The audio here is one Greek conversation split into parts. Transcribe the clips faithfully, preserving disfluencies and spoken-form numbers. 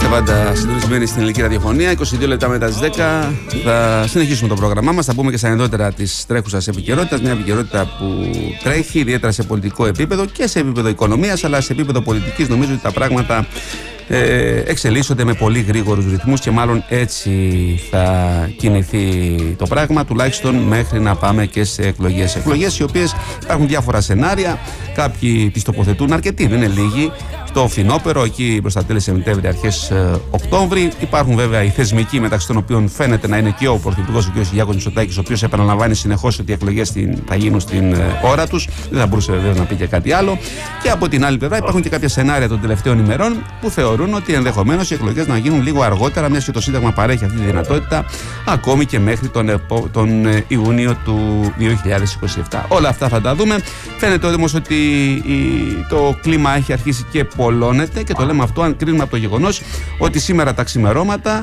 πάντα συντονισμένοι στην ελληνική ραδιοφωνία. είκοσι δύο λεπτά μετά τις δέκα θα συνεχίσουμε το πρόγραμμά μας. Θα πούμε και στα ανεκδότερα της τρέχουσας επικαιρότητας. Μια επικαιρότητα που τρέχει ιδιαίτερα σε πολιτικό επίπεδο και σε επίπεδο οικονομίας, αλλά σε επίπεδο πολιτικής νομίζω ότι τα πράγματα ε, εξελίσσονται με πολύ γρήγορους ρυθμούς και μάλλον έτσι θα κινηθεί το πράγμα, τουλάχιστον μέχρι να πάμε και σε εκλογές. Εκλογές οι οποίες υπάρχουν διάφορα σενάρια. Κάποιοι τις τοποθετούν, αρκετοί, δεν είναι λίγοι. Στο φθινόπωρο, εκεί προς τα τέλη Σεπτέμβρη, αρχές ε, Οκτώβρη. Υπάρχουν βέβαια οι θεσμικοί, μεταξύ των οποίων φαίνεται να είναι και ο Πρωθυπουργός, ο κ. Κυριάκος Μητσοτάκης, ο οποίος επαναλαμβάνει συνεχώς ότι οι εκλογές θα γίνουν στην ε, ώρα τους. Δεν θα μπορούσε βέβαια να πει και κάτι άλλο. Και από την άλλη πλευρά υπάρχουν και κάποια σενάρια των τελευταίων ημερών που θεωρούν ότι ενδεχομένως οι εκλογές να γίνουν λίγο αργότερα, μιας και το Σύνταγμα παρέχει αυτή τη δυνατότητα, ακόμη και μέχρι τον, επο, τον ε, Ιούνιο του δύο χιλιάδες είκοσι επτά. Όλα αυτά θα τα δούμε. Φαίνεται όμως ότι η, το κλίμα έχει αρχίσει και πολλώνεται, και το λέμε αυτό αν κρίνουμε από το γεγονός ότι σήμερα τα ξημερώματα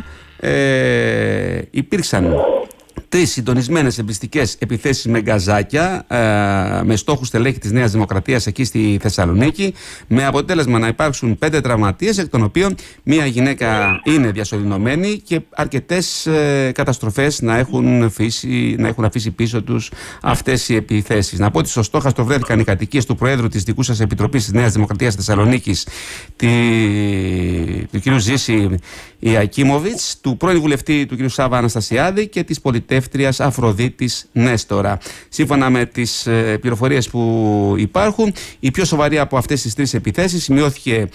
ε, υπήρξαν τρεις συντονισμένες εμπιστικές επιθέσεις με γκαζάκια ε, με στόχους στελέχη της Νέας Δημοκρατίας εκεί στη Θεσσαλονίκη, με αποτέλεσμα να υπάρξουν πέντε τραυματίες, εκ των οποίων μία γυναίκα είναι διασωληνωμένη και αρκετές ε, καταστροφές να έχουν, αφήσει, να έχουν αφήσει πίσω τους αυτές οι επιθέσεις. Να πω ότι στο στόχαστρο βρέθηκαν οι κατοικίες του Προέδρου της δικού σας Επιτροπής της Νέας Δημοκρατίας Θεσσαλονίκης, τη, του κ. Ζήση Ιακίμοβιτς, του πρώην βουλευτή του κ. Σάβα Αναστασιάδη και της πολιτεύτριας Αφροδίτης Νέστορα. Σύμφωνα με τις ε, πληροφορίες που υπάρχουν, η πιο σοβαρή από αυτές τις τρεις επιθέσεις σημειώθηκε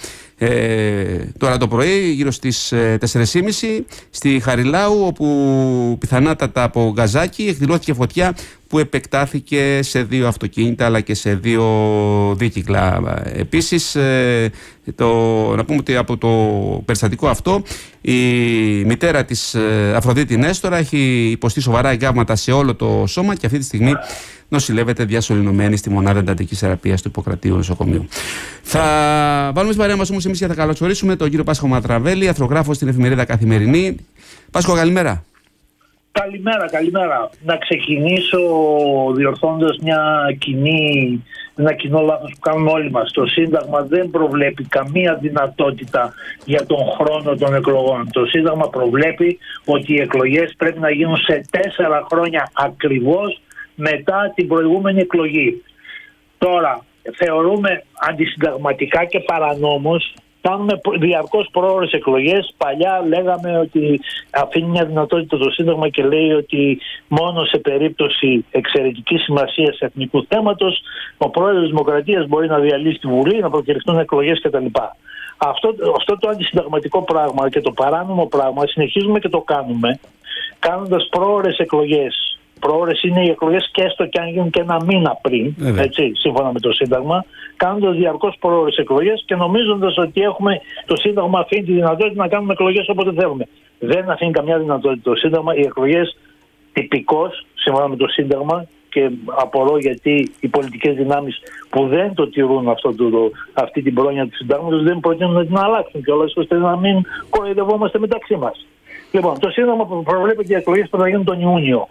ε, τώρα το πρωί γύρω στις ε, τέσσερις και μισή στη Χαριλάου, όπου πιθανότατα από γκαζάκι εκδηλώθηκε φωτιά που επεκτάθηκε σε δύο αυτοκίνητα αλλά και σε δύο δίκυκλα. Επίσης, ε, το, να πούμε ότι από το περιστατικό αυτό η μητέρα της ε, Αφροδίτη Νέστορα έχει υποστεί σοβαρά εγκάβματα σε όλο το σώμα και αυτή τη στιγμή νοσηλεύεται διασωληνωμένη στη μονάδα εντατικής θεραπείας του Ιπποκρατείου Νοσοκομείου. Θα βάλουμε στην παρέα μας όμως εμείς για να καλωσορίσουμε τον κύριο Πάσχο Ματραβέλη, αθρογράφο στην εφημερίδα Καθημερινή. Πάσχο, καλημέρα. Καλημέρα, καλημέρα. Να ξεκινήσω διορθώντας μια κοινή, ένα κοινό λάθος που κάνουμε όλοι μας. Το Σύνταγμα δεν προβλέπει καμία δυνατότητα για τον χρόνο των εκλογών. Το Σύνταγμα προβλέπει ότι οι εκλογές πρέπει να γίνουν σε τέσσερα χρόνια ακριβώς μετά την προηγούμενη εκλογή. Τώρα, θεωρούμε αντισυνταγματικά και παρανόμως, κάνουμε διαρκώς πρόωρες εκλογές. Παλιά λέγαμε ότι αφήνει μια δυνατότητα το Σύνταγμα και λέει ότι μόνο σε περίπτωση εξαιρετικής σημασίας εθνικού θέματος ο πρόεδρος της Δημοκρατίας μπορεί να διαλύσει τη Βουλή, να προκηρυχθούν εκλογές κτλ. Αυτό, αυτό το αντισυνταγματικό πράγμα και το παράνομο πράγμα συνεχίζουμε και το κάνουμε, κάνοντας πρόωρες εκλογές. Πρόωρες είναι οι εκλογές και έστω και αν γίνουν και ένα μήνα πριν, έτσι, σύμφωνα με το Σύνταγμα, κάνοντας διαρκώς πρόωρες εκλογές και νομίζοντας ότι έχουμε, το Σύνταγμα αφήνει τη δυνατότητα να κάνουμε εκλογές όποτε θέλουμε. Δεν αφήνει καμιά δυνατότητα το Σύνταγμα. Οι εκλογές τυπικώς, σύμφωνα με το Σύνταγμα, και απορώ γιατί οι πολιτικές δυνάμεις που δεν το τηρούν αυτό το, αυτή την πρόνοια του Συντάγματος δεν προτείνουν να την αλλάξουν κιόλας, ώστε να μην κοροϊδευόμαστε μεταξύ μας. Λοιπόν, το Σύνταγμα προβλέπει ότι οι εκλογές πρέπει να γίνουν τον Ιούνιο.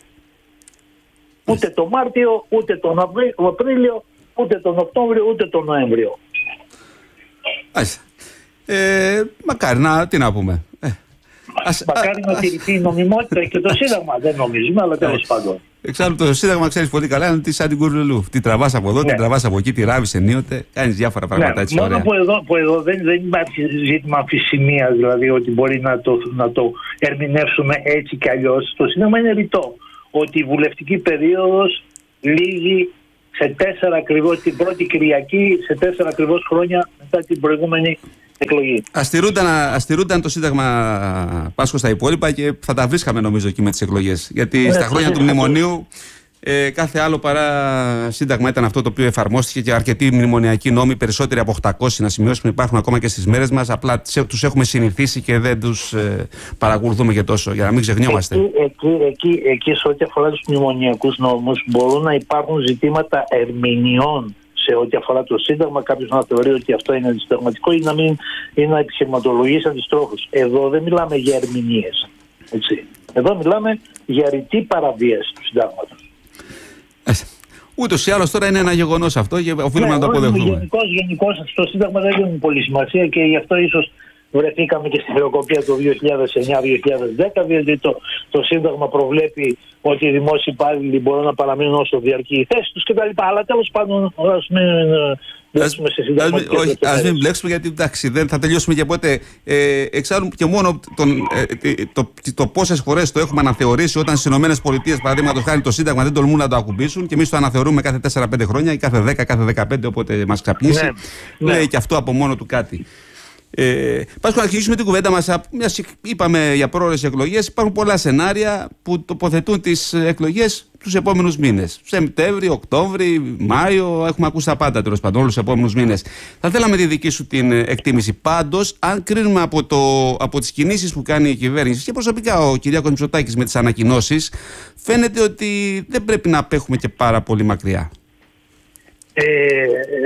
Ούτε τον Μάρτιο, ούτε τον Απρίλιο, ούτε τον Οκτώβριο, ούτε τον Νοέμβριο. Ε, μακάρι να, τι να πούμε. Ε, ας, μακάρι α, να τηρηθεί η νομιμότητα και το Σύνταγμα. Δεν νομίζουμε, αλλά τέλος πάντων. Εξάλλου το Σύνταγμα, ξέρεις πολύ καλά, είναι τη σαν την κουρλουλού. Τι τραβάς από εδώ, ναι. Τι τραβάς από εκεί, τη ράβεις ενίοτε, κάνεις διάφορα πράγματα, ναι, έτσι μόνο ωραία. Που εδώ, που εδώ δεν, δεν υπάρχει ζήτημα αμφισημίας, δηλαδή ότι μπορεί να το, να το ερμηνεύσουμε έτσι κι αλλιώς. Το Σύνταγμα είναι ρητό. Ότι η βουλευτική περίοδος λήγει σε τέσσερα ακριβώς, την πρώτη Κυριακή, σε τέσσερα ακριβώς χρόνια μετά την προηγούμενη εκλογή. Αστηρούνταν το Σύνταγμα, Πάσχο, στα υπόλοιπα και θα τα βρίσκαμε νομίζω εκεί με τις εκλογές. Γιατί ναι, στα χρόνια του Μνημονίου ε, κάθε άλλο παρά Σύνταγμα ήταν αυτό το οποίο εφαρμόστηκε και αρκετοί μνημονιακοί νόμοι, περισσότεροι από οκτακόσιοι να σημειώσουμε, υπάρχουν ακόμα και στις μέρες μας. Απλά τους έχουμε συνηθίσει και δεν τους ε, παρακολουθούμε και τόσο, για να μην ξεχνιόμαστε. Εκεί, εκεί, εκεί, εκεί σε ό,τι αφορά τους μνημονιακούς νόμους μπορούν να υπάρχουν ζητήματα ερμηνεών σε ό,τι αφορά το Σύνταγμα. Κάποιος να θεωρεί ότι αυτό είναι αντισυνταγματικό ή να, μην, ή να επιχειρηματολογήσει αντιστρόφους. Εδώ δεν μιλάμε για ερμηνείες. Έτσι. Εδώ μιλάμε για ρητή παραβίαση του Συντάγματος. Ούτως ή άλλως τώρα είναι ένα γεγονός αυτό και οφείλουμε ναι, να το αποδεχτούμε. Γενικώς, γενικώς στο Σύνταγμα δεν δίνουν πολύ σημασία και γι' αυτό ίσως βρεθήκαμε και στη χρεοκοπία το δύο χιλιάδες εννιά δύο χιλιάδες δέκα, διότι το, το Σύνταγμα προβλέπει ότι οι δημόσιοι υπάλληλοι μπορούν να παραμείνουν όσο διαρκεί η θέση τους κτλ. Αλλά τέλος πάντων, ας μην μπλέξουμε σε συνταγματικές λεπτομέρειες. Όχι, ας μην μπλέξουμε, γιατί εντάξει, δεν θα τελειώσουμε και ποτέ. Ε, εξάλλου και μόνο τον, ε, το, το, το πόσες φορές το έχουμε αναθεωρήσει, όταν στις ΗΠΑ, παραδείγματος χάρη, το Σύνταγμα δεν τολμούν να το ακουμπήσουν και εμείς το αναθεωρούμε κάθε τέσσερα πέντε χρόνια ή κάθε δέκα, κάθε δεκαπέντε, όποτε μας ξαπνίσει. Ναι, λέει ναι. Και αυτό από μόνο του κάτι. Ε, Πάσκο, να αρχίσουμε την κουβέντα μας. Είπαμε για πρόορες εκλογές. Υπάρχουν πολλά σενάρια που τοποθετούν τις εκλογές τους επόμενους μήνες. Σεπτέμβριο, Οκτώβρη, Μάιο. Έχουμε ακούσει τα πάντα, τέλος πάντων, όλους τους επόμενους μήνες. Θα θέλαμε τη δική σου την εκτίμηση. Πάντως, αν κρίνουμε από, το, από τις κινήσεις που κάνει η κυβέρνηση και προσωπικά ο Κυριάκος Μητσοτάκης με τις ανακοινώσεις, φαίνεται ότι δεν πρέπει να απέχουμε και πάρα πολύ μακριά. Ε,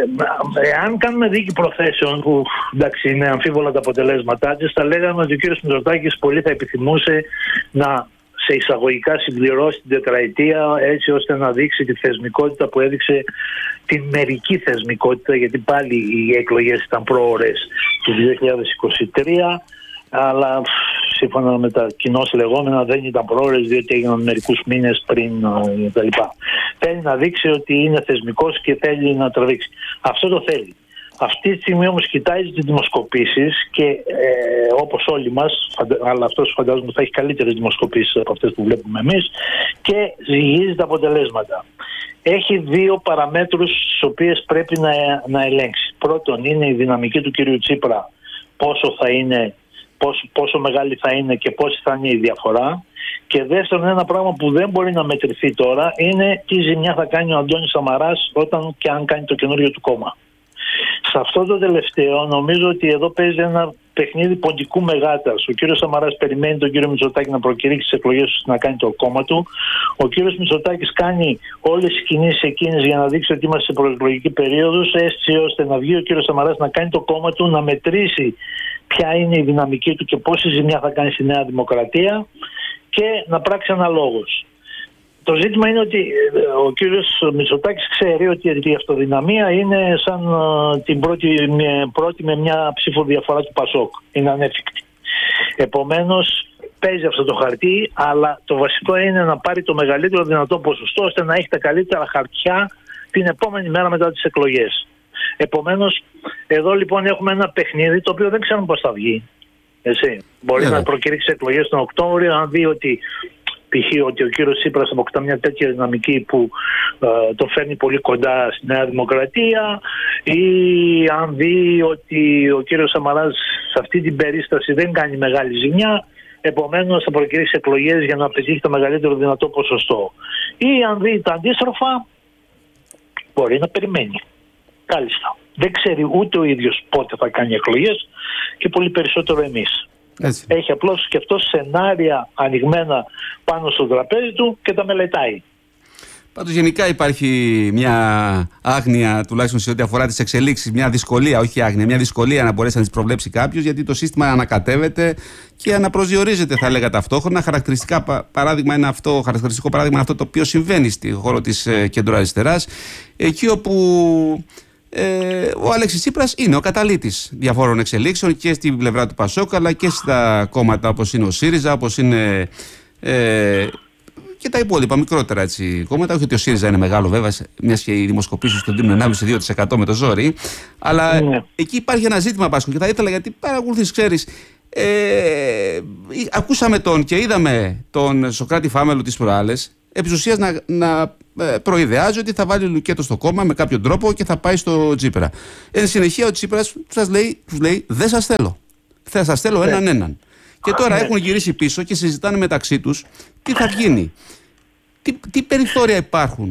εάν κάνουμε δίκη προθέσεων, που εντάξει είναι αμφίβολα τα αποτελέσματά της, θα λέγαμε ότι ο κύριος Μητσοτάκης πολύ θα επιθυμούσε να σε εισαγωγικά συμπληρώσει την τετραετία, έτσι ώστε να δείξει τη θεσμικότητα που έδειξε, την μερική θεσμικότητα, γιατί πάλι οι εκλογές ήταν πρόορες του δύο χιλιάδες είκοσι τρία, αλλά σύμφωνα με τα κοινώς λεγόμενα δεν ήταν πρόορες, διότι έγιναν μερικούς μήνες πριν κτλ. Θέλει να δείξει ότι είναι θεσμικός και θέλει να τραβήξει. Αυτό το θέλει. Αυτή τη στιγμή όμως κοιτάζει τις δημοσκοπήσεις και ε, όπως όλοι μας, αλλά αυτός φαντάζομαι θα έχει καλύτερες δημοσκοπήσεις από αυτές που βλέπουμε εμείς, και ζυγίζει τα αποτελέσματα. Έχει δύο παραμέτρους τις οποίες πρέπει να, να ελέγξει. Πρώτον είναι η δυναμική του κύριου Τσίπρα, πόσο θα είναι, πόσο, πόσο μεγάλη θα είναι και πόση θα είναι η διαφορά. Και δεύτερον, ένα πράγμα που δεν μπορεί να μετρηθεί τώρα είναι τι ζημιά θα κάνει ο Αντώνης Σαμαράς όταν και αν κάνει το καινούριο του κόμμα. Σε αυτό το τελευταίο νομίζω ότι εδώ παίζει ένα παιχνίδι ποντικού μεγάτας. Ο κύριος Σαμαράς περιμένει τον κύριο Μητσοτάκη να προκηρύξει τις εκλογές του, να κάνει το κόμμα του. Ο κύριος Μητσοτάκης κάνει όλες τις κινήσεις εκείνες για να δείξει ότι είμαστε σε προεκλογική περίοδος, έτσι ώστε να βγει ο κύριος Σαμαράς να κάνει το κόμμα του, να μετρήσει ποια είναι η δυναμική του και πόση ζημιά θα κάνει στη Νέα Δημοκρατία και να πράξει αναλόγως. Το ζήτημα είναι ότι ο κύριος Μητσοτάκης ξέρει ότι η αυτοδυναμία είναι σαν την πρώτη, πρώτη με μια ψήφο διαφορά του Πασόκ. Είναι ανέφικτη. Επομένως παίζει αυτό το χαρτί, αλλά το βασικό είναι να πάρει το μεγαλύτερο δυνατό ποσοστό ώστε να έχει τα καλύτερα χαρτιά την επόμενη μέρα μετά τις εκλογές. Επομένως εδώ λοιπόν έχουμε ένα παιχνίδι το οποίο δεν ξέρουμε πώς θα βγει. Εσύ. Μπορεί yeah. να προκηρύξει εκλογές τον Οκτώβριο, αν δει ότι π.χ. ότι ο κύριος Τσίπρας αποκτά μια τέτοια δυναμική που ε, το φέρνει πολύ κοντά στη Νέα Δημοκρατία, ή αν δει ότι ο κύριος Σαμαράς σε αυτή την περίσταση δεν κάνει μεγάλη ζημιά, επομένως θα προκηρύξει εκλογές για να πετύχει το μεγαλύτερο δυνατό ποσοστό. Ή αν δει τα αντίστροφα, μπορεί να περιμένει. Κάλλιστα. Δεν ξέρει ούτε ο ίδιος πότε θα κάνει εκλογές και πολύ περισσότερο εμείς. Έτσι. Έχει απλώς και αυτό σενάρια ανοιγμένα πάνω στο τραπέζι του και τα μελετάει. Πάντως γενικά υπάρχει μια άγνοια, τουλάχιστον σε ό,τι αφορά τις εξελίξεις, μια δυσκολία, όχι άγνοια, μια δυσκολία να μπορέσει να τις προβλέψει κάποιος, γιατί το σύστημα ανακατεύεται και αναπροσδιορίζεται, θα έλεγα ταυτόχρονα. Χαρακτηριστικά παράδειγμα είναι αυτό, χαρακτηριστικό παράδειγμα είναι αυτό το οποίο συμβαίνει στη χώρο της ε, κεντροαριστεράς, εκεί όπου Ε, ο Αλέξης Τσίπρας είναι ο καταλύτης διαφόρων εξελίξεων και στην πλευρά του Πασόκ, αλλά και στα κόμματα όπως είναι ο ΣΥΡΙΖΑ, όπως είναι ε, και τα υπόλοιπα μικρότερα έτσι, κόμματα. Όχι ότι ο ΣΥΡΙΖΑ είναι μεγάλο βέβαια, μιας και οι δημοσκοπήσεις του δίνουν ένα κόμμα πέντε τοις εκατό με το ζόρι, αλλά mm. εκεί υπάρχει ένα ζήτημα, Πάσκο, και θα ήθελα, γιατί παρακολουθείς, ξέρεις, ε, ακούσαμε τον και είδαμε τον Σωκράτη Φάμελο τις προάλλες επί της ουσίας να, να προειδεάζει ότι θα βάλει λουκέτο στο κόμμα με κάποιο τρόπο και θα πάει στο Τσίπρα. Εν συνεχεία ο Τσίπρας σας λέει, τους λέει δεν σας θέλω. Θα σας θέλω έναν ναι. έναν. Και τώρα έχουν γυρίσει πίσω και συζητάνε μεταξύ τους τι θα γίνει. Τι, τι περιθώρια υπάρχουν